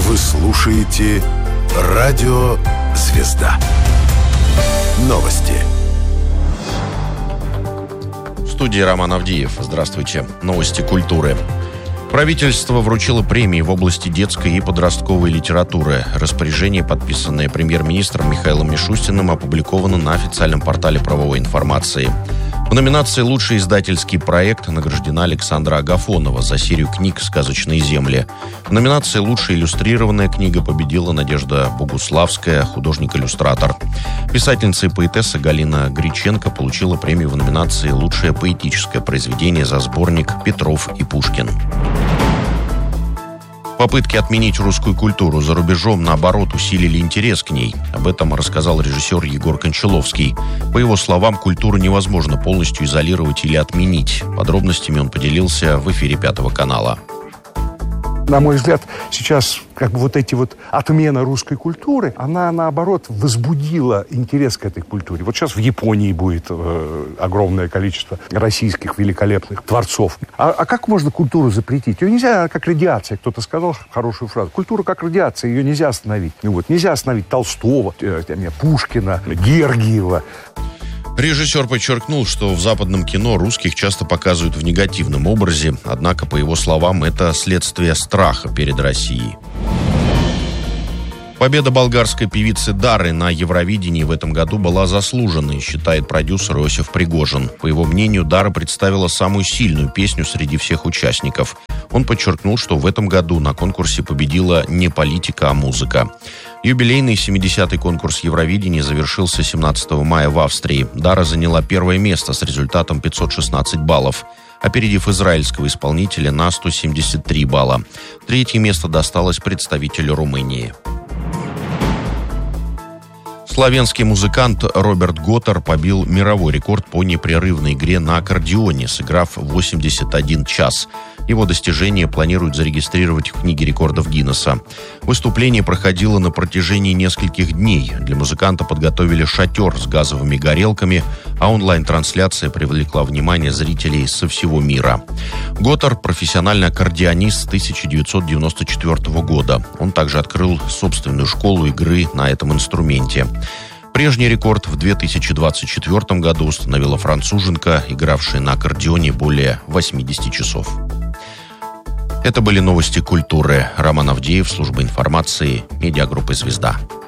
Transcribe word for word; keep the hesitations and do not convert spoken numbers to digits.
Вы слушаете Радио Звезда. Новости. В студии Роман Авдеев. Здравствуйте. Новости культуры. Правительство вручило премии в области детской и подростковой литературы. Распоряжение, подписанное премьер-министром Михаилом Мишустиным, опубликовано на официальном портале правовой информации. В номинации «Лучший издательский проект» награждена Александра Агафонова за серию книг «Сказочные земли». В номинации «Лучшая иллюстрированная книга» победила Надежда Богуславская, художник-иллюстратор. Писательница и поэтесса Галина Гриченко получила премию в номинации «Лучшее поэтическое произведение» за сборник «Петров и Пушкин». Попытки отменить русскую культуру за рубежом, наоборот, усилили интерес к ней. Об этом рассказал режиссер Егор Кончаловский. По его словам, культуру невозможно полностью изолировать или отменить. Подробностями он поделился в эфире Пятого канала. На мой взгляд, сейчас как бы вот эти вот отмена русской культуры, она, наоборот, возбудила интерес к этой культуре. Вот сейчас в Японии будет э, огромное количество российских великолепных творцов. А, а как можно культуру запретить? Ее нельзя, как радиация. Кто-то сказал хорошую фразу. Культура как радиация, ее нельзя остановить. Ну, вот, нельзя остановить Толстого, э, Пушкина, Гергиева. Режиссер подчеркнул, что в западном кино русских часто показывают в негативном образе, однако, по его словам, это следствие страха перед Россией. Победа болгарской певицы Дары на Евровидении в этом году была заслуженной, считает продюсер Иосиф Пригожин. По его мнению, Дара представила самую сильную песню среди всех участников. Он подчеркнул, что в этом году на конкурсе победила не политика, а музыка. Юбилейный семидесятый конкурс Евровидения завершился семнадцатого мая в Австрии. Дара заняла первое место с результатом пятьсот шестнадцать баллов, опередив израильского исполнителя на сто семьдесят три балла. Третье место досталось представителю Румынии. Славянский музыкант Роберт Готтер побил мировой рекорд по непрерывной игре на аккордеоне, сыграв восемьдесят один час. Его достижение планируют зарегистрировать в книге рекордов Гиннесса. Выступление проходило на протяжении нескольких дней. Для музыканта подготовили шатер с газовыми горелками, а онлайн-трансляция привлекла внимание зрителей со всего мира. Готтер – профессиональный аккордеонист с тысяча девятьсот девяносто четвёртого года. Он также открыл собственную школу игры на этом инструменте. Прежний рекорд в две тысячи двадцать четвёртом году установила француженка, игравшая на аккордеоне более восемьдесят часов. Это были новости культуры. Роман Авдеев, служба информации, медиагруппы «Звезда».